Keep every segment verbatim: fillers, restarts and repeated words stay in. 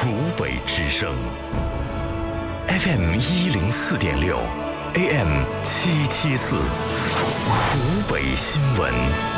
湖北之声 ，F M 一零四点六 ，A M 七七四，湖北新闻。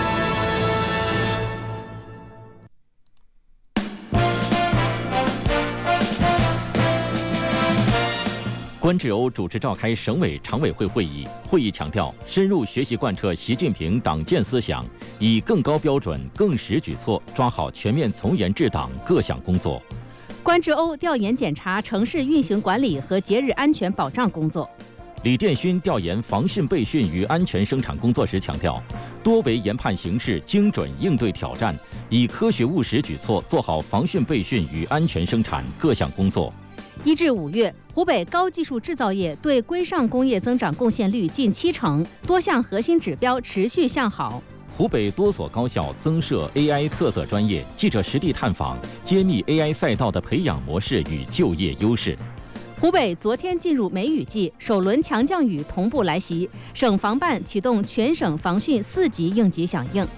关志欧主持召开省委常委会会议，会议强调，深入学习贯彻习近平党建思想，以更高标准、更实举措抓好全面从严治党各项工作。 关志欧调研检查城市运行管理和节日安全保障工作。 李殿勋调研防汛备汛与安全生产工作时强调，多维研判形势，精准应对挑战，以科学务实举措做好防汛备汛与安全生产各项工作。 一至五月，湖北高技术制造业对规上工业增长贡献率近七成，多项核心指标持续向好。 湖北多所高校增设 A I 特色专业，记者实地探访，揭秘 A I 赛道的培养模式与就业优势。 湖北昨天进入梅雨季，首轮强降雨同步来袭，省防办启动全省防汛四级应急响应。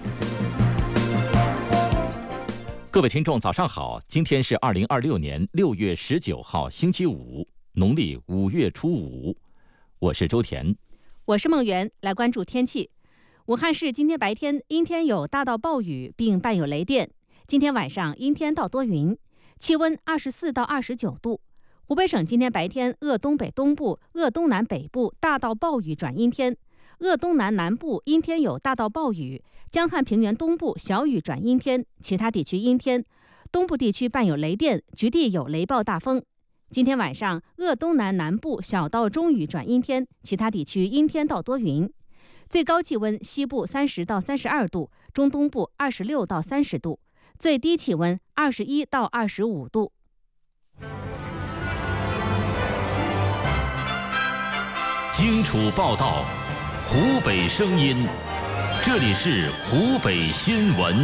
各位听众，早上好！今天是二零二六年六月十九号，星期五，农历五月初五。我是周田， 我是孟媛。来关注天气。武汉市今天白天阴天有大到暴雨，并伴有雷电。今天晚上阴天到多云，气温二十四到二十九度。湖北省今天白天鄂东北东部、鄂东南北部大到暴雨转阴天，鄂东南南部阴天有大到暴雨，江汉平原东部小雨转阴天，其他地区阴天，东部地区伴有雷电，局地有雷暴大风。今天晚上鄂东南南部小到中雨转阴天，其他地区阴天到多云。最高气温西部三十到三十二度，中东部二十六到三十度，最低气温二十一到二十五度。 荆楚报道，湖北声音，这里是湖北新闻。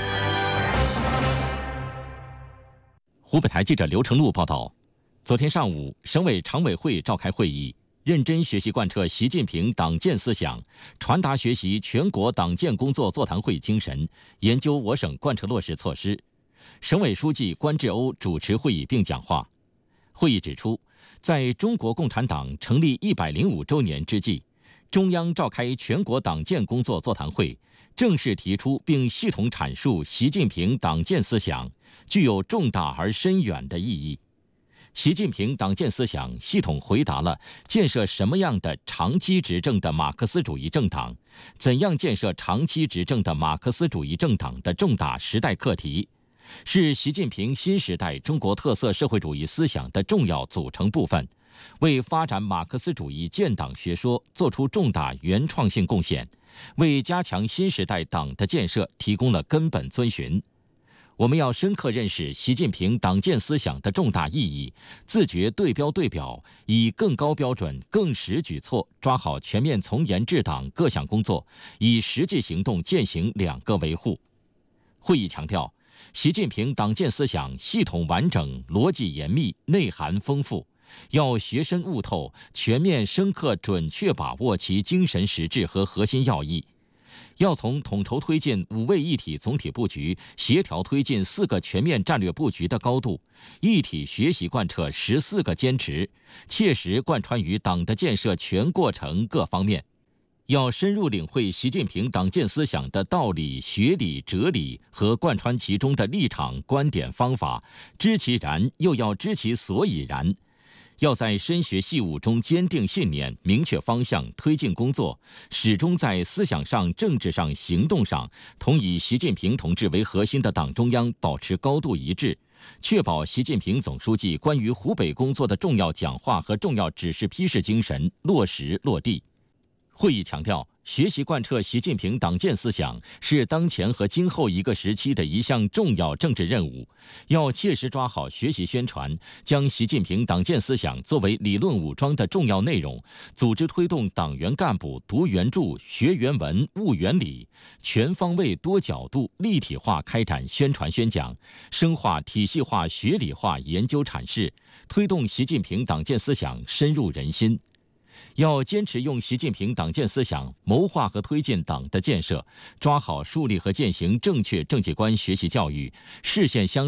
湖北台记者刘成禄报道，昨天上午，省委常委会召开会议，认真学习贯彻习近平党建思想，传达学习全国党建工作座谈会精神，研究我省贯彻落实措施。省委书记关志欧主持会议并讲话。会议指出，在中国共产党成立一百零五周年之际，中央召开全国党建工作座谈会，正式提出并系统阐述习近平党建思想，具有重大而深远的意义。习近平党建思想系统回答了建设什么样的长期执政的马克思主义政党，怎样建设长期执政的马克思主义政党的重大时代课题，是习近平新时代中国特色社会主义思想的重要组成部分，为发展马克思主义建党学说做出重大原创性贡献，为加强新时代党的建设提供了根本遵循。我们要深刻认识习近平党建思想的重大意义，自觉对标对表，以更高标准、更实举措抓好全面从严治党各项工作，以实际行动践行两个维护。会议强调，习近平党建思想系统完整、逻辑严密、内涵丰富，要学深悟透，全面深刻准确把握其精神实质和核心要义。要从统筹推进五位一体总体布局、协调推进四个全面战略布局的高度，一体学习贯彻十四个坚持，切实贯穿于党的建设全过程各方面。要深入领会习近平党建思想的道理、学理、哲理和贯穿其中的立场、观点、方法，知其然，又要知其所以然。要在深学细悟中坚定信念、明确方向，推进工作，始终在思想上、政治上、行动上同以习近平同志为核心的党中央保持高度一致，确保习近平总书记关于湖北工作的重要讲话和重要指示批示精神落实落地。会议强调，学习贯彻习近平党建思想是当前和今后一个时期的一项重要政治任务，要切实抓好学习宣传，将习近平党建思想作为理论武装的重要内容，组织推动党员干部读原著、学原文、悟原理，全方位、多角度、立体化开展宣传宣讲，深化体系化、学理化研究阐释，推动习近平党建思想深入人心。要坚持用习近平党建思想谋划和推进党的建设，抓好树立和践行正确政绩观学习教育，实现相